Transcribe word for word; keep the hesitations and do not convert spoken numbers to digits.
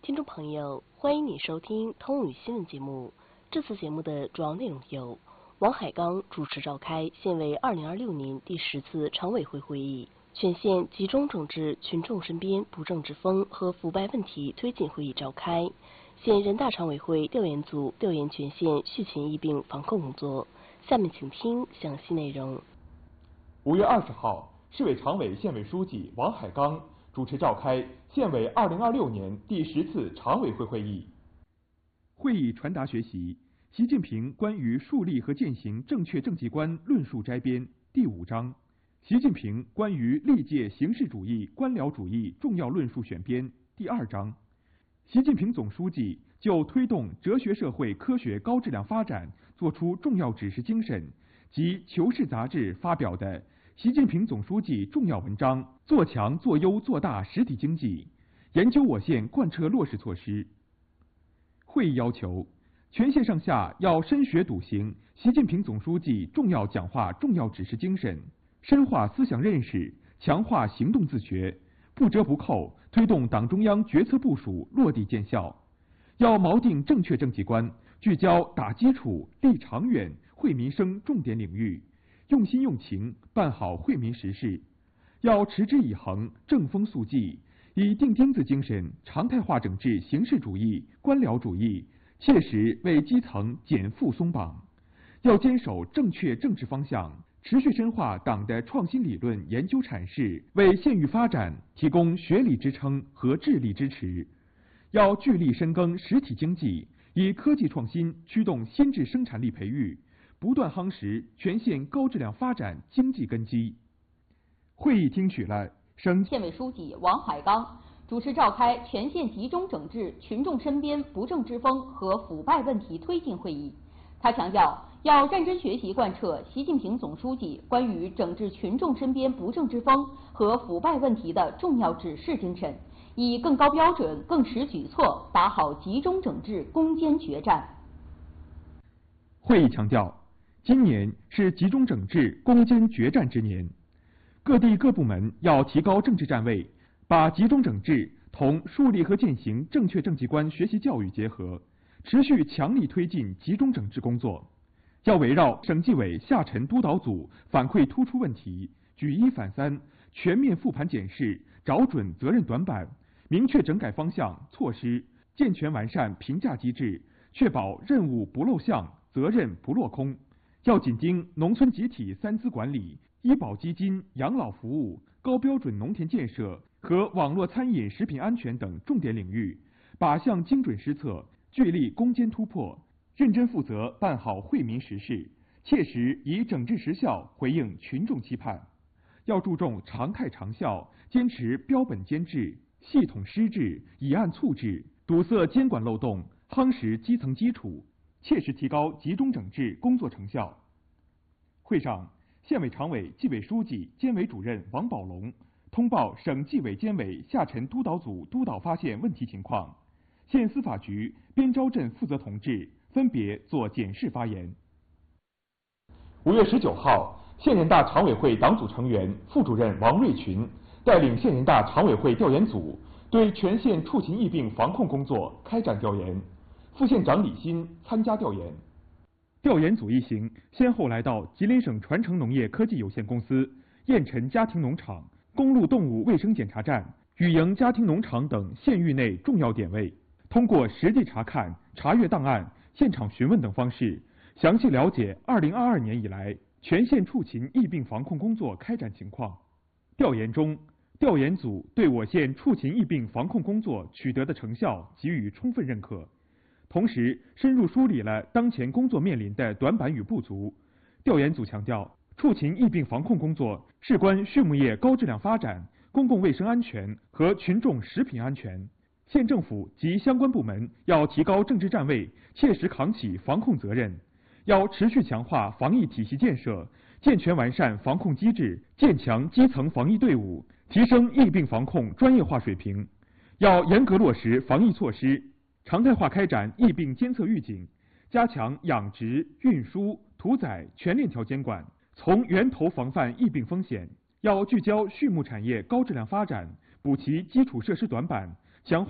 听众朋友，欢迎你收听通宇新闻节目。这次节目的主要内容有：王海刚主持召开县委二零二六年第十次常委会会议，全县集中整治群众身边不正之风和腐败问题推进会议召开。县人大常委会调研组调研全县畜禽疫病防控工作。下面请听详细内容。 五月二十号，市委常委、县委书记王海刚主持召开县委二零二六年第十次常委会会议。 会议传达学习习近平关于树立和践行正确政绩观论述摘编第五章，习近平关于历届形式主义、官僚主义重要论述选编第二章，习近平总书记就推动哲学社会科学高质量发展作出重要指示精神及《求是》杂志发表的习近平总书记重要文章《做强做优做大实体经济》，研究我县贯彻落实措施。会议要求，全县上下要深学笃行习近平总书记重要讲话重要指示精神，深化思想认识，强化行动自觉，不折不扣推动党中央决策部署落地见效。要锚定正确政绩观，聚焦打基础、立长远、惠民生重点领域，用心用情办好惠民实事。要持之以恒，正风肃纪，以钉钉子精神常态化整治形式主义、官僚主义，切实为基层减负松绑。要坚守正确政治方向，持续深化党的创新理论研究阐释，为县域发展提供学理支撑和智力支持。要聚力深耕实体经济，以科技创新驱动新质生产力培育，不断夯实全县高质量发展经济根基。会议听取了省县委书记王海刚主持召开全县集中整治群众身边不正之风和腐败问题推进会议。他强调，要认真学习贯彻习近平总书记关于整治群众身边不正之风和腐败问题的重要指示精神，以更高标准、更实举措打好集中整治攻坚决战。 会议强调，今年是集中整治攻坚决战之年，各地各部门要提高政治站位，把集中整治同树立和践行正确政绩观学习教育结合，持续强力推进集中整治工作。要围绕省纪委下沉督导组反馈突出问题，举一反三，全面复盘检视，找准责任短板，明确整改方向措施，健全完善评价机制，确保任务不漏项，责任不落空。要紧盯农村集体三资管理、医保基金、养老服务、高标准农田建设和网络餐饮食品安全等重点领域，靶向精准施策，聚力攻坚突破，认真负责办好惠民实事，切实以整治实效回应群众期盼。要注重常态长效，坚持标本兼治、系统施治、以案促治，堵塞监管漏洞，夯实基层基础，切实提高集中整治工作成效。会上，县委常委、纪委书记、监委主任王宝龙通报省纪委监委下沉督导组督导发现问题情况，县司法局边招镇负责同志分别作检视发言。 五月十九号，县人大常委会党组成员、副主任王瑞群带领县人大常委会调研组对全县畜禽疫病防控工作开展调研，副县长李新参加调研。 调研组一行先后来到吉林省传承农业科技有限公司、燕陈家庭农场、公路动物卫生检查站、雨营家庭农场等县域内重要点位，通过实地查看、查阅档案、现场询问等方式，详细了解二零二二年以来全县畜禽疫病防控工作开展情况。调研中，调研组对我县畜禽疫病防控工作取得的成效给予充分认可，同时深入梳理了当前工作面临的短板与不足。调研组强调，畜禽疫病防控工作事关畜牧业高质量发展、公共卫生安全和群众食品安全，县政府及相关部门要提高政治站位，切实扛起防控责任，要持续强化防疫体系建设，健全完善防控机制，建强基层防疫队伍，提升疫病防控专业化水平。要严格落实防疫措施，常态化开展疫病监测预警，加强养殖、运输、屠宰全链条监管，从源头防范疫病风险。要聚焦畜牧产业高质量发展，补齐基础设施短板，